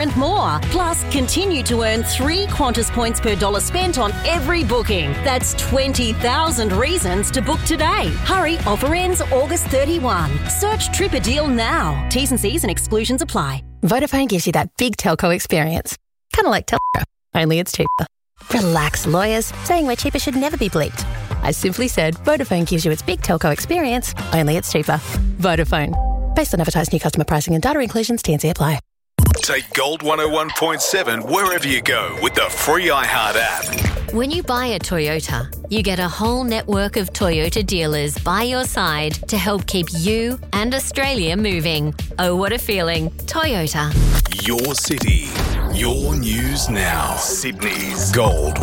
and more. Plus, continue to earn 3 Qantas points per dollar spent on every booking. That's 20,000 reasons to book today. Hurry, offer ends August 31. Search Trip a Deal now. T's and C's and exclusions apply. Vodafone gives you that big telco experience. Kind of like telco, only it's cheaper. Relax, lawyers. Saying we're cheaper should never be bleeped. I simply said Vodafone gives you its big telco experience, only it's cheaper. Vodafone. Based on advertised new customer pricing and data inclusions, T&C apply. Take Gold 101.7 wherever you go with the free iHeart app. When you buy a Toyota, you get a whole network of Toyota dealers by your side to help keep you and Australia moving. Oh, what a feeling. Toyota. Your city, your news now. Sydney's Gold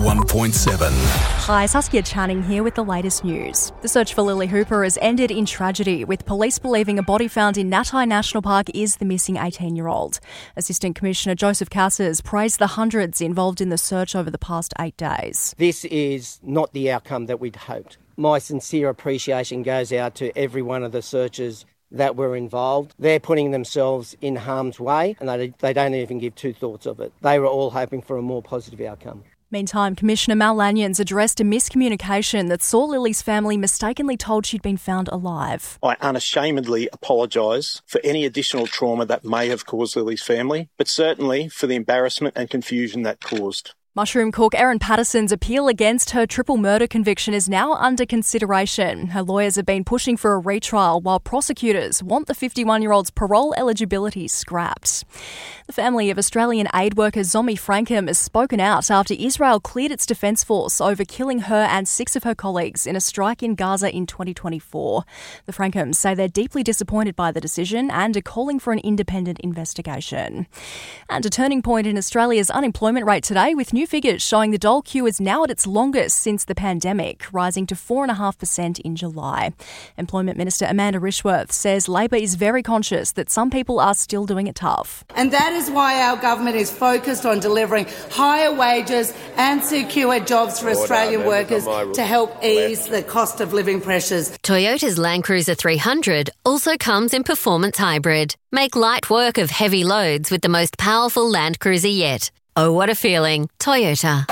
101.7. Hi, Saskia Channing here with the latest news. The search for Lily Hooper has ended in tragedy, with police believing a body found in Natai National Park is the missing 18-year-old. Assistant Commissioner Joseph Casas praised the hundreds involved in the search over the past 8 days. This is not the outcome that we'd hoped. My sincere appreciation goes out to every one of the searchers that were involved. They're putting themselves in harm's way and they don't even give two thoughts of it. They were all hoping for a more positive outcome. Meantime, Commissioner Mal Lanyons addressed a miscommunication that saw Lily's family mistakenly told she'd been found alive. I unashamedly apologise for any additional trauma that may have caused Lily's family, but certainly for the embarrassment and confusion that caused. Mushroom cook Erin Patterson's appeal against her triple murder conviction is now under consideration. Her lawyers have been pushing for a retrial while prosecutors want the 51-year-old's parole eligibility scrapped. The family of Australian aid worker Zomi Frankham has spoken out after Israel cleared its defence force over killing her and 6 of her colleagues in a strike in Gaza in 2024. The Frankhams say they're deeply disappointed by the decision and are calling for an independent investigation. And a turning point in Australia's unemployment rate today, with new figures showing the dole queue is now at its longest since the pandemic, rising to 4.5% in July. Employment Minister Amanda Rishworth says Labor is very conscious that some people are still doing it tough. And that is why our government is focused on delivering higher wages and secure jobs for Australian workers to help ease the cost of living pressures. Toyota's Land Cruiser 300 also comes in performance hybrid. Make light work of heavy loads with the most powerful Land Cruiser yet. Oh, what a feeling. Toyota.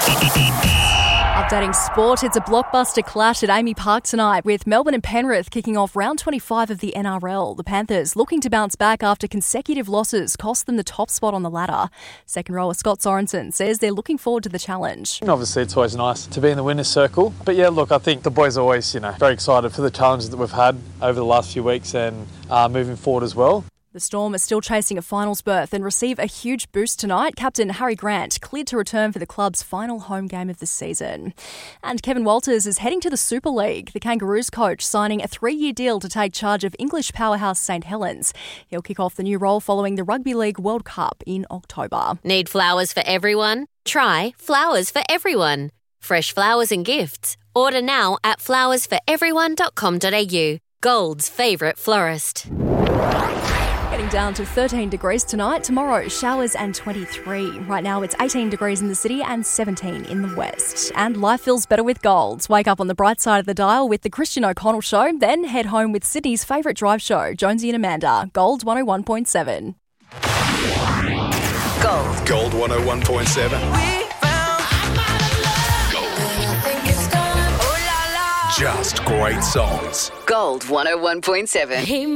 Updating sport, it's a blockbuster clash at Amy Park tonight, with Melbourne and Penrith kicking off round 25 of the NRL. The Panthers looking to bounce back after consecutive losses cost them the top spot on the ladder. Second rower Scott Sorensen says they're looking forward to the challenge. Obviously, it's always nice to be in the winner's circle. But yeah, look, I think the boys are always, very excited for the challenges that we've had over the last few weeks and moving forward as well. The Storm are still chasing a finals berth and receive a huge boost tonight. Captain Harry Grant cleared to return for the club's final home game of the season. And Kevin Walters is heading to the Super League. The Kangaroos coach signing a 3-year deal to take charge of English powerhouse St Helens. He'll kick off the new role following the Rugby League World Cup in October. Need flowers for everyone? Try Flowers for Everyone. Fresh flowers and gifts. Order now at flowersforeveryone.com.au. Gold's favourite florist. Getting down to 13 degrees tonight. Tomorrow, showers and 23. Right now, it's 18 degrees in the city and 17 in the west. And life feels better with gold. Wake up on the bright side of the dial with the Christian O'Connell Show, then head home with Sydney's favourite drive show, Jonesy and Amanda. Gold 101.7. Gold 101.7. Just great songs. Gold 101.7.